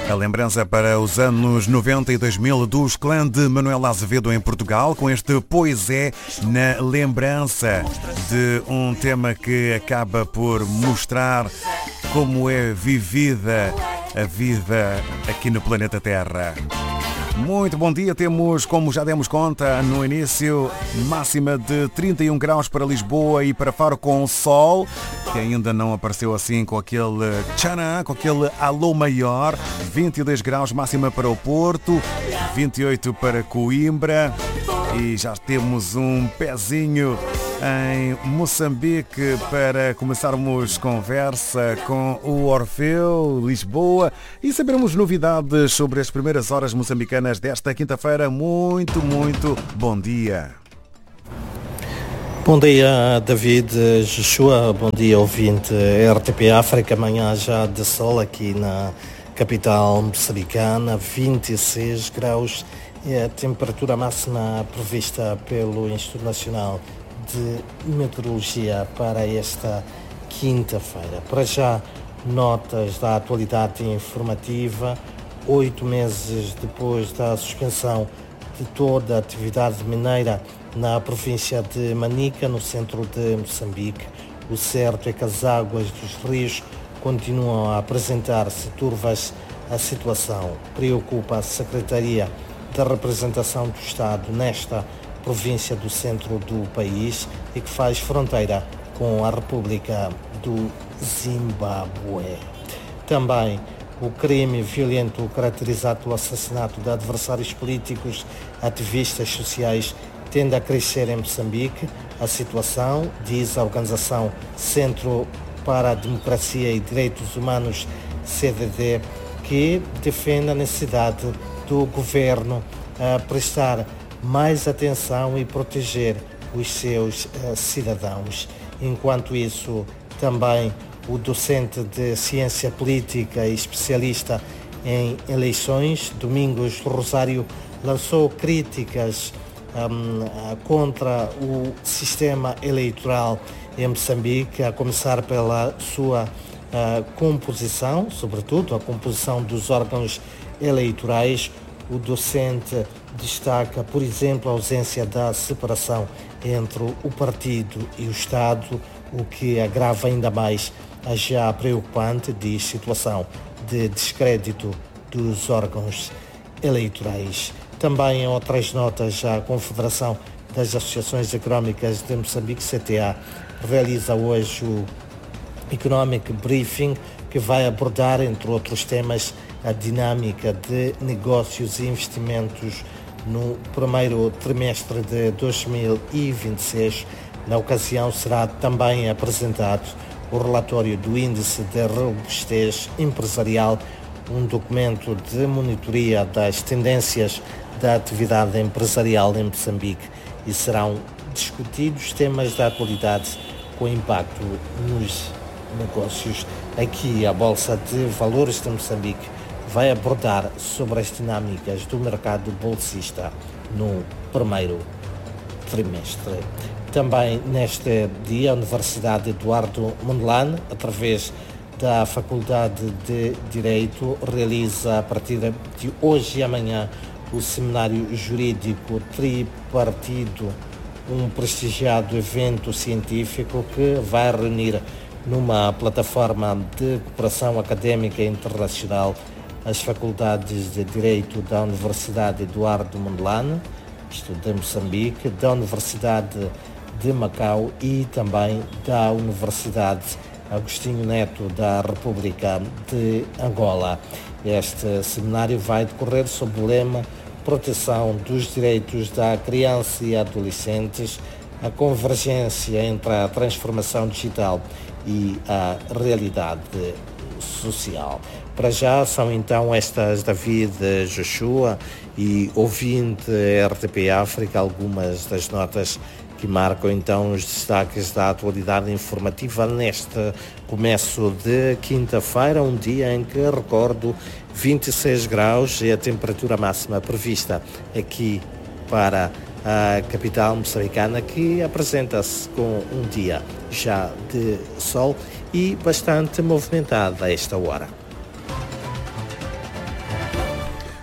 A lembrança para os anos 90 e 2000 dos clã de Manuela Azevedo em Portugal, com este Pois é, na lembrança de um tema que acaba por mostrar como é vivida a vida aqui no planeta Terra. Muito bom dia, temos, como já demos conta no início, máxima de 31 graus para Lisboa e para Faro com sol, que ainda não apareceu assim com aquele tcharam, com aquele alô maior, 22 graus máxima para o Porto, 28 para Coimbra e já temos um pezinho em Moçambique para começarmos conversa com o Orfeu, Lisboa, e sabermos novidades sobre as primeiras horas moçambicanas desta quinta-feira. Muito bom dia. Bom dia, David, Joshua, bom dia, ouvinte RTP África. Amanhã já de sol aqui na capital moçambicana, 26 graus é a temperatura máxima prevista pelo Instituto Nacional de Meteorologia para esta quinta-feira. Para já, notas da atualidade informativa. 8 meses depois da suspensão de toda a atividade mineira na província de Manica, no centro de Moçambique, o certo é que as águas dos rios continuam a apresentar-se turvas. A situação preocupa a Secretaria da Representação do Estado nesta província do centro do país e que faz fronteira com a República do Zimbábue. Também o crime violento caracterizado pelo assassinato de adversários políticos, ativistas sociais, tende a crescer em Moçambique. A situação, diz a organização Centro para a Democracia e Direitos Humanos, CDD, que defende a necessidade do governo a prestar mais atenção e proteger os seus cidadãos. Enquanto isso, também o docente de Ciência Política e especialista em eleições, Domingos Rosário, lançou críticas contra o sistema eleitoral em Moçambique, a começar pela sua composição, sobretudo a composição dos órgãos eleitorais. O docente destaca, por exemplo, a ausência da separação entre o partido e o Estado, o que agrava ainda mais a já preocupante, diz, situação de descrédito dos órgãos eleitorais. Também em outras notas, a Confederação das Associações Económicas de Moçambique, CTA, realiza hoje o Economic Briefing, que vai abordar, entre outros temas, a dinâmica de negócios e investimentos no primeiro trimestre de 2026. Na ocasião será também apresentado o relatório do Índice de Robustez Empresarial, um documento de monitoria das tendências da atividade empresarial em Moçambique, e serão discutidos temas da atualidade com impacto nos negócios. Aqui a Bolsa de Valores de Moçambique vai abordar sobre as dinâmicas do mercado bolsista no primeiro trimestre. Também neste dia, a Universidade Eduardo Mondlane, através da Faculdade de Direito, realiza a partir de hoje e amanhã o Seminário Jurídico Tripartido, um prestigiado evento científico que vai reunir numa plataforma de cooperação académica internacional as faculdades de Direito da Universidade Eduardo Mondlane, isto de Moçambique, da Universidade de Macau e também da Universidade Agostinho Neto da República de Angola. Este seminário vai decorrer sob o lema Proteção dos Direitos da Criança e Adolescentes, a convergência entre a transformação digital e a realidade social. Para já são então estas, David, Joshua e ouvinte RTP África, algumas das notas que marcam então os destaques da atualidade informativa neste começo de quinta-feira, um dia em que, recordo, 26 graus é a temperatura máxima prevista aqui para a capital moçambicana, que apresenta-se com um dia já de sol e bastante movimentada a esta hora.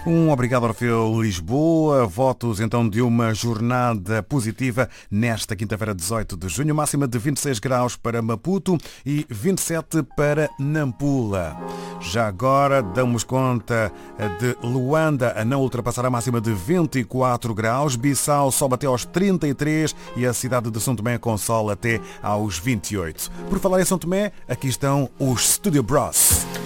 Um obrigado, Orfeu Lisboa. Votos então de uma jornada positiva nesta quinta-feira, 18 de junho. Máxima de 26 graus para Maputo e 27 para Nampula. Já agora damos conta de Luanda a não ultrapassar a máxima de 24 graus. Bissau sobe até aos 33 e a cidade de São Tomé com sol até aos 28. Por falar em São Tomé, aqui estão os Studio Bros.